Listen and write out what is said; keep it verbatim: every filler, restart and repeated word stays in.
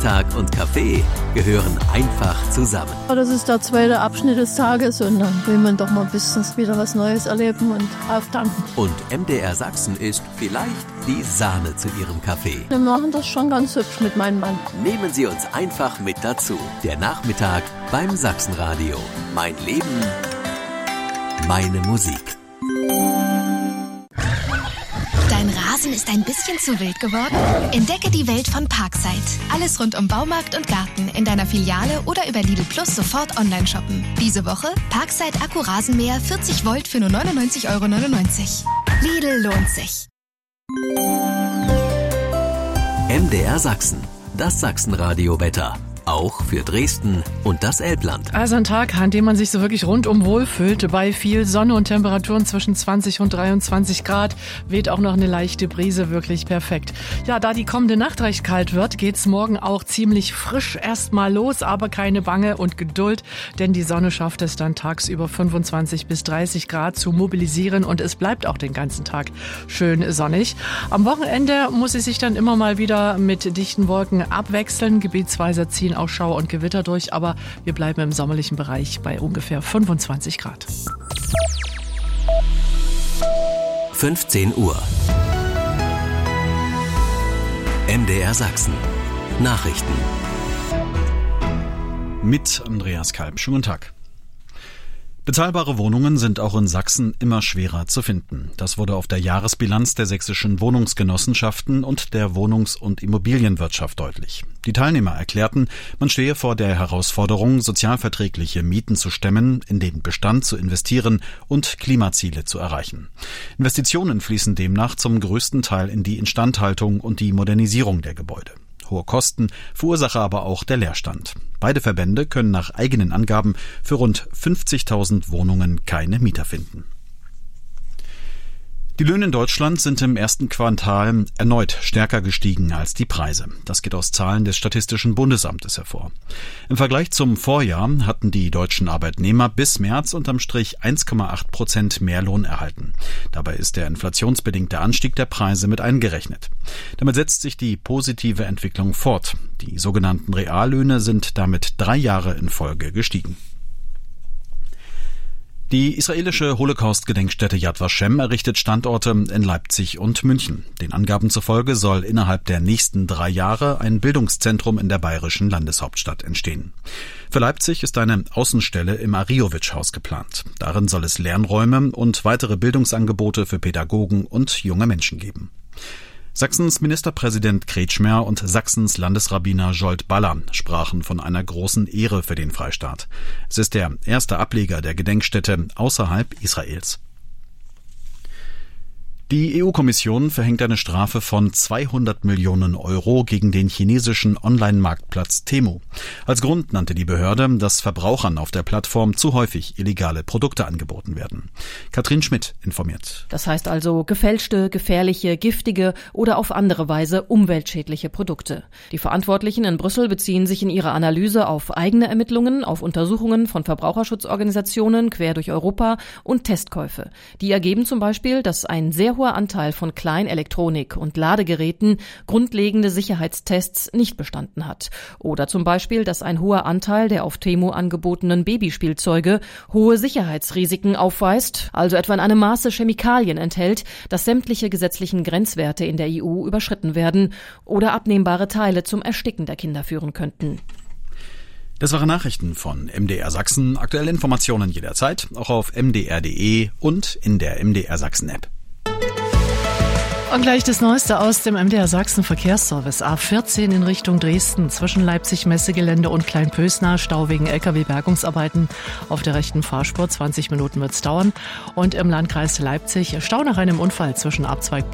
Nachmittag und Kaffee gehören einfach zusammen. Das ist der zweite Abschnitt des Tages und dann will man doch mal ein bisschen wieder was Neues erleben und auftanken. Und M D R Sachsen ist vielleicht die Sahne zu Ihrem Kaffee. Wir machen das schon ganz hübsch mit meinem Mann. Nehmen Sie uns einfach mit dazu. Der Nachmittag beim Sachsenradio. Mein Leben, meine Musik. Dein Rasen ist ein bisschen zu wild geworden? Entdecke die Welt von Parkside. Alles rund um Baumarkt und Garten in deiner Filiale oder über Lidl Plus sofort online shoppen. Diese Woche Parkside Akku-Rasenmäher vierzig Volt für nur neunundneunzig Euro neunundneunzig. Lidl lohnt sich. M D R Sachsen, das Sachsenradio-Wetter. Auch für Dresden und das Elbland. Also ein Tag, an dem man sich so wirklich rundum wohlfühlt. Bei viel Sonne und Temperaturen zwischen zwanzig und dreiundzwanzig Grad weht auch noch eine leichte Brise, wirklich perfekt. Ja, da die kommende Nacht recht kalt wird, geht's morgen auch ziemlich frisch erstmal los, aber keine Bange und Geduld, denn die Sonne schafft es dann tagsüber fünfundzwanzig bis dreißig Grad zu mobilisieren und es bleibt auch den ganzen Tag schön sonnig. Am Wochenende muss es sich dann immer mal wieder mit dichten Wolken abwechseln. Gebietsweise ziehen auch Schauer und Gewitter durch, aber wir bleiben im sommerlichen Bereich bei ungefähr fünfundzwanzig Grad. fünfzehn Uhr. M D R Sachsen. Nachrichten. Mit Andreas Kalb. Schönen guten Tag. Bezahlbare Wohnungen sind auch in Sachsen immer schwerer zu finden. Das wurde auf der Jahresbilanz der sächsischen Wohnungsgenossenschaften und der Wohnungs- und Immobilienwirtschaft deutlich. Die Teilnehmer erklärten, man stehe vor der Herausforderung, sozialverträgliche Mieten zu stemmen, in den Bestand zu investieren und Klimaziele zu erreichen. Investitionen fließen demnach zum größten Teil in die Instandhaltung und die Modernisierung der Gebäude. Hohe Kosten, Verursacher aber auch der Leerstand. Beide Verbände können nach eigenen Angaben für rund fünfzigtausend Wohnungen keine Mieter finden. Die Löhne in Deutschland sind im ersten Quartal erneut stärker gestiegen als die Preise. Das geht aus Zahlen des Statistischen Bundesamtes hervor. Im Vergleich zum Vorjahr hatten die deutschen Arbeitnehmer bis März unterm Strich eins Komma acht Prozent mehr Lohn erhalten. Dabei ist der inflationsbedingte Anstieg der Preise mit eingerechnet. Damit setzt sich die positive Entwicklung fort. Die sogenannten Reallöhne sind damit drei Jahre in Folge gestiegen. Die israelische Holocaust-Gedenkstätte Yad Vashem errichtet Standorte in Leipzig und München. Den Angaben zufolge soll innerhalb der nächsten drei Jahre ein Bildungszentrum in der bayerischen Landeshauptstadt entstehen. Für Leipzig ist eine Außenstelle im Ariowitsch-Haus geplant. Darin soll es Lernräume und weitere Bildungsangebote für Pädagogen und junge Menschen geben. Sachsens Ministerpräsident Kretschmer und Sachsens Landesrabbiner Zsolt Baller sprachen von einer großen Ehre für den Freistaat. Es ist der erste Ableger der Gedenkstätte außerhalb Israels. Die E U-Kommission verhängt eine Strafe von zweihundert Millionen Euro gegen den chinesischen Online-Marktplatz Temu. Als Grund nannte die Behörde, dass Verbrauchern auf der Plattform zu häufig illegale Produkte angeboten werden. Katrin Schmidt informiert. Das heißt also gefälschte, gefährliche, giftige oder auf andere Weise umweltschädliche Produkte. Die Verantwortlichen in Brüssel beziehen sich in ihrer Analyse auf eigene Ermittlungen, auf Untersuchungen von Verbraucherschutzorganisationen quer durch Europa und Testkäufe. Die ergeben zum Beispiel, dass ein sehr hoher Anteil von Kleinelektronik und Ladegeräten grundlegende Sicherheitstests nicht bestanden hat. Oder zum Beispiel, dass ein hoher Anteil der auf Temu angebotenen Babyspielzeuge hohe Sicherheitsrisiken aufweist, also etwa in einem Maße Chemikalien enthält, dass sämtliche gesetzlichen Grenzwerte in der E U überschritten werden oder abnehmbare Teile zum Ersticken der Kinder führen könnten. Das waren Nachrichten von M D R Sachsen. Aktuelle Informationen jederzeit, auch auf m d r punkt d e und in der M D R Sachsen App. Und gleich das Neueste aus dem M D R Sachsen Verkehrsservice. A vierzehn in Richtung Dresden zwischen Leipzig Messegelände und Kleinpösnar. Stau wegen L K W-Bergungsarbeiten auf der rechten Fahrspur. zwanzig Minuten wird's dauern. Und im Landkreis Leipzig Stau nach einem Unfall zwischen Abzweig